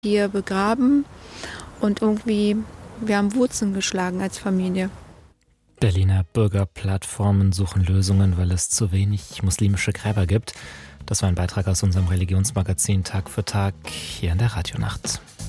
hier begraben und irgendwie, wir haben Wurzeln geschlagen als Familie. Berliner Bürgerplattformen suchen Lösungen, weil es zu wenig muslimische Gräber gibt. Das war ein Beitrag aus unserem Religionsmagazin Tag für Tag hier in der Radionacht.